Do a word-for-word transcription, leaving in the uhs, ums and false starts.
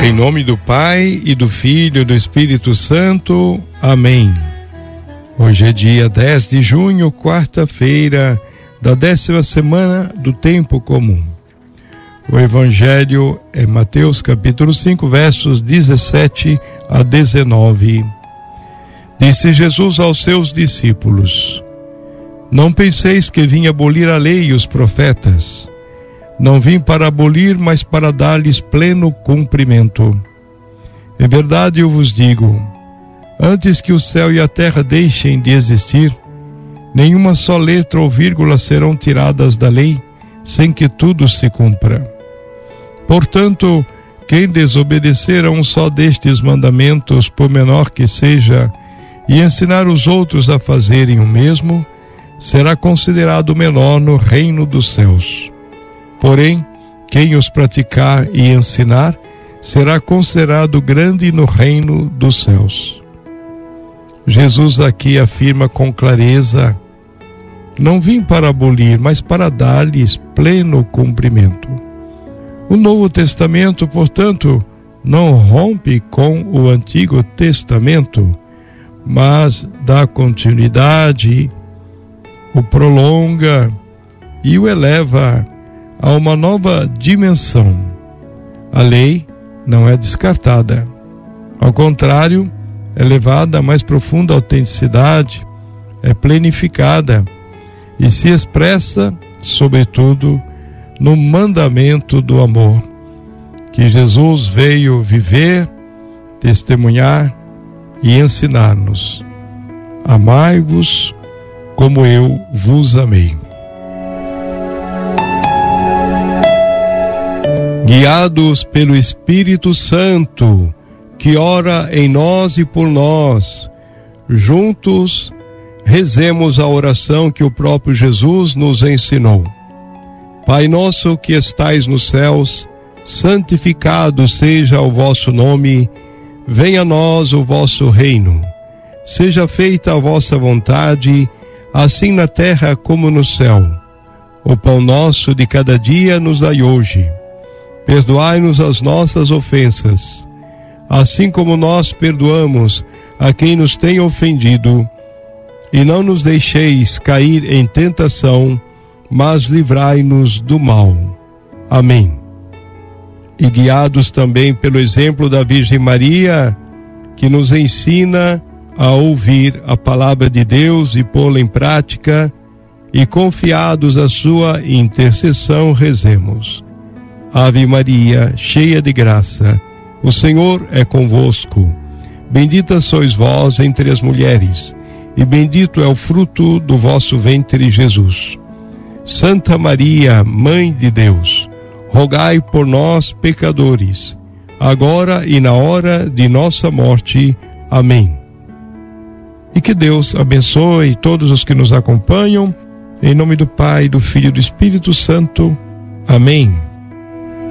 Em nome do Pai, e do Filho, e do Espírito Santo. Amém. Hoje é dia dez de junho, quarta-feira da décima semana do tempo comum. O Evangelho é Mateus capítulo cinco, versos dezessete a dezenove. Disse Jesus aos seus discípulos: Não penseis que vim abolir a lei e os profetas. Não vim para abolir, mas para dar-lhes pleno cumprimento. Em verdade eu vos digo, antes que o céu e a terra deixem de existir, nenhuma só letra ou vírgula serão tiradas da lei, sem que tudo se cumpra. Portanto, quem desobedecer a um só destes mandamentos, por menor que seja, e ensinar os outros a fazerem o mesmo, será considerado menor no reino dos céus. Porém, quem os praticar e ensinar, será considerado grande no reino dos céus. Jesus aqui afirma com clareza: não vim para abolir, mas para dar-lhes pleno cumprimento. O Novo Testamento, portanto, não rompe com o Antigo Testamento, mas dá continuidade, o prolonga e o eleva a uma nova dimensão. A lei não é descartada. Ao contrário, é levada a mais profunda autenticidade, é plenificada e se expressa, sobretudo, no mandamento do amor, que Jesus veio viver, testemunhar e ensinar-nos. Amai-vos como eu vos amei. Guiados pelo Espírito Santo, que ora em nós e por nós, juntos rezemos a oração que o próprio Jesus nos ensinou. Pai nosso que estais nos céus, santificado seja o vosso nome, venha a nós o vosso reino. Seja feita a vossa vontade, assim na terra como no céu. O pão nosso de cada dia nos dai hoje. Perdoai-nos as nossas ofensas, assim como nós perdoamos a quem nos tem ofendido. E não nos deixeis cair em tentação, mas livrai-nos do mal. Amém. E guiados também pelo exemplo da Virgem Maria, que nos ensina a ouvir a palavra de Deus e pô-la em prática, e confiados à sua intercessão, rezemos. Ave Maria, cheia de graça, o Senhor é convosco. Bendita sois vós entre as mulheres, e bendito é o fruto do vosso ventre, Jesus. Santa Maria, Mãe de Deus, rogai por nós, pecadores, agora e na hora de nossa morte. Amém. E que Deus abençoe todos os que nos acompanham, em nome do Pai, do Filho e do Espírito Santo. Amém.